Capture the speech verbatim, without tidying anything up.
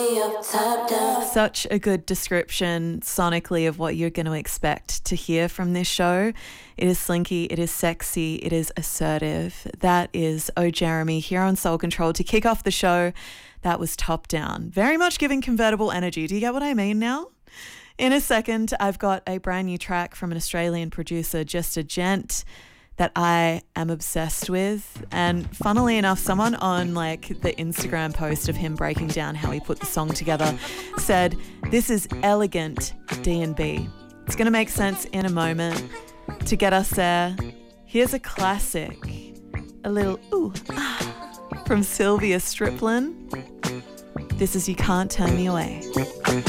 Such a good description sonically of what you're going to expect to hear from this show. It is slinky, it is sexy, it is assertive. That is Oh Jeremy here on Soul Control to kick off the show. That was Top Down. Very much giving convertible energy. Do you get what I mean now? In a second, I've got a brand new track from an Australian producer, Just a Gent, that I am obsessed with. And funnily enough, someone on like the Instagram post of him breaking down how he put the song together said, this is elegant D and B. It's going to make sense in a moment. To get us there, here's a classic, a little ooh ah, from Sylvia Striplin. This is You Can't Turn Me Away.